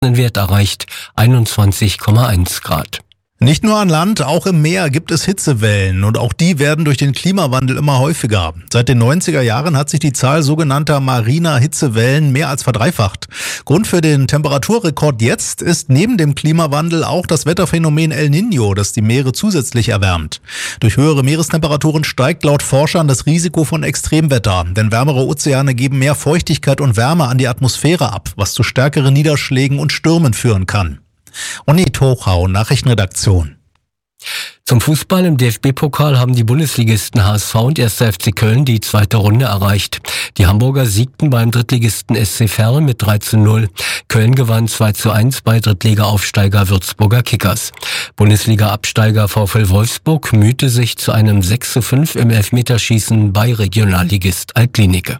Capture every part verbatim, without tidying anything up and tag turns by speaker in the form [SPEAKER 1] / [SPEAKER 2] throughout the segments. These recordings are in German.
[SPEAKER 1] Wert erreicht einundzwanzig Komma eins Grad.
[SPEAKER 2] Nicht nur an Land, auch im Meer gibt es Hitzewellen und auch die werden durch den Klimawandel immer häufiger. Seit den neunziger Jahren hat sich die Zahl sogenannter mariner Hitzewellen mehr als verdreifacht. Grund für den Temperaturrekord jetzt ist neben dem Klimawandel auch das Wetterphänomen El Niño, das die Meere zusätzlich erwärmt. Durch höhere Meerestemperaturen steigt laut Forschern das Risiko von Extremwetter, denn wärmere Ozeane geben mehr Feuchtigkeit und Wärme an die Atmosphäre ab, was zu stärkeren Niederschlägen und Stürmen führen kann. Onni Tochau, Nachrichtenredaktion.
[SPEAKER 1] Zum Fußball im D F B-Pokal haben die Bundesligisten H S V und erster F C Köln die zweite Runde erreicht. Die Hamburger siegten beim Drittligisten S C Verl mit drei zu null. Köln gewann zwei zu eins bei Drittliga-Aufsteiger Würzburger Kickers. Bundesliga-Absteiger VfL Wolfsburg mühte sich zu einem sechs zu fünf im Elfmeterschießen bei Regionalligist Altlinike.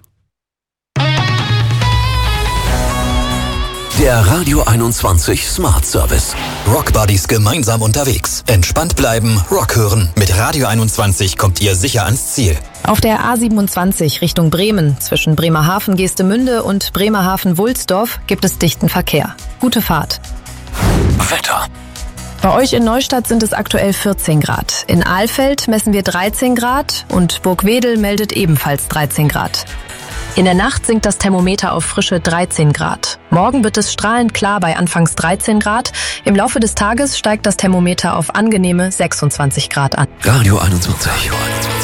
[SPEAKER 3] Der Radio einundzwanzig Smart Service. Rock Buddies gemeinsam unterwegs. Entspannt bleiben, Rock hören. Mit Radio einundzwanzig kommt ihr sicher ans Ziel.
[SPEAKER 4] Auf der A siebenundzwanzig Richtung Bremen zwischen Bremerhaven-Geestemünde und Bremerhaven-Wulsdorf gibt es dichten Verkehr. Gute Fahrt.
[SPEAKER 3] Wetter.
[SPEAKER 4] Bei euch in Neustadt sind es aktuell vierzehn Grad. In Alfeld messen wir dreizehn Grad und Burgwedel meldet ebenfalls dreizehn Grad. In der Nacht sinkt das Thermometer auf frische dreizehn Grad. Morgen wird es strahlend klar bei anfangs dreizehn Grad. Im Laufe des Tages steigt das Thermometer auf angenehme sechsundzwanzig Grad an.
[SPEAKER 3] Radio einundzwanzig.